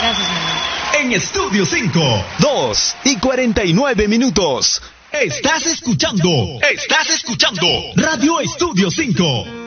Gracias, mi amor. En Estudio 5, 2:49. Estás escuchando Radio Estudio 5.